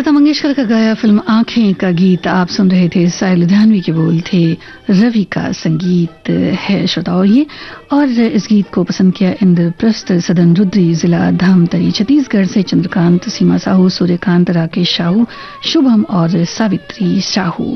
लता मंगेशकर का गाया फिल्म आंखें का गीत आप सुन रहे थे। साहिल लुधियानवी के बोल थे, रवि का संगीत है श्रोताओं ये। और इस गीत को पसंद किया इंद्रप्रस्थ सदन रुद्री, जिला धमतरी छत्तीसगढ़ से चंद्रकांत, सीमा साहू, सूर्यकांत, राकेश साहू, शुभम और सावित्री साहू।